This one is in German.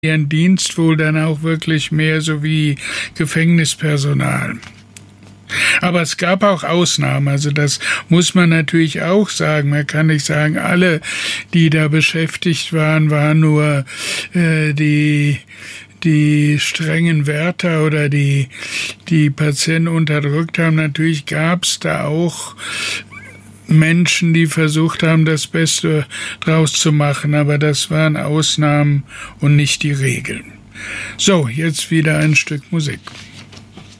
ihren Dienst wohl dann auch wirklich mehr so wie Gefängnispersonal. Aber es gab auch Ausnahmen, also das muss man natürlich auch sagen. Man kann nicht sagen, alle, die da beschäftigt waren nur die strengen Wärter oder die Patienten unterdrückt haben. Natürlich gab es da auch Menschen, die versucht haben, das Beste draus zu machen, aber das waren Ausnahmen und nicht die Regeln. So, jetzt wieder ein Stück Musik.